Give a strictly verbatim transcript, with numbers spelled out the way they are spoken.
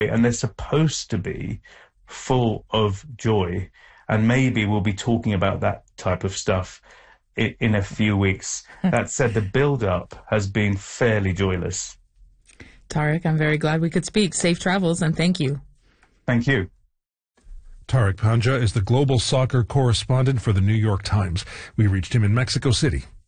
and they're supposed to be full of joy. And maybe we'll be talking about that type of stuff in, in a few weeks. That said, the build-up has been fairly joyless. Tariq, I'm very glad we could speak. Safe travels, and thank you. Thank you. Tariq Panja is the global soccer correspondent for the New York Times. We reached him in Mexico City.